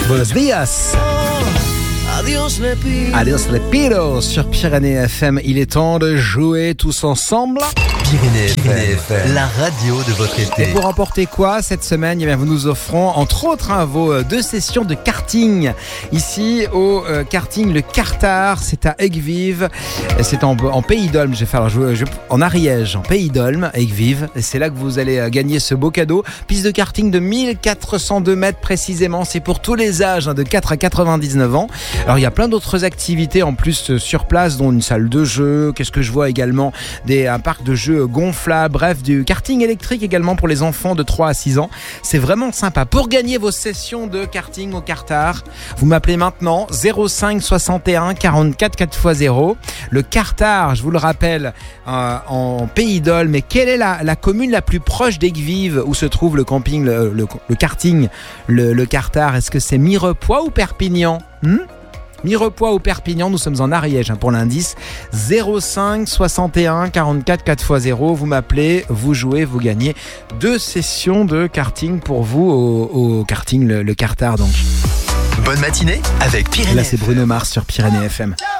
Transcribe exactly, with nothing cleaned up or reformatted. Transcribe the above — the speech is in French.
Buenos días. Adios le pido. Adios les piros sur Pyrénées F M. Il est temps de jouer tous ensemble. Pyrénées F M, la radio de votre Et été. pour remporter quoi cette semaine, eh bien, vous nous offrons entre autres hein, vos deux sessions de karting. Ici au euh, karting le Cartard, c'est à Aigues-Vives. Et c'est en, en Pays d'Olme. Je vais faire je, je, en Ariège, en Pays d'Olme, Aigues-Vives. Et c'est là que vous allez euh, gagner ce beau cadeau. Piste de karting de mille quatre cent deux mètres précisément. C'est pour tous les âges, hein, de quatre à quatre-vingt-dix-neuf ans. Alors il y a plein d'autres activités en plus euh, sur place, dont une salle de jeu. Qu'est-ce que je vois également des, un parc de jeux gonflables, bref, du karting électrique également pour les enfants de trois à six ans. C'est vraiment sympa. Pour gagner vos sessions de karting au Cartard, vous m'appelez maintenant zéro cinq soixante et un quarante-quatre quatre fois zéro. Le Cartard, je vous le rappelle, euh, en Pays d'Olme. Mais quelle est la, la commune la plus proche d'Aigues-Vives où se trouve le camping, le, le, le karting, le, le Cartard? Est-ce que c'est Mirepoix ou Perpignan? hmm Mirepoix ou Perpignan, nous sommes en Ariège hein, pour l'indice. Zéro cinq soixante et un quarante-quatre quatre fois zéro. Vous m'appelez, vous jouez, vous gagnez deux sessions de karting pour vous au, au karting, le, le Cartard donc. Bonne matinée avec Pyrénées. Là c'est Bruno Mars sur Pyrénées F M.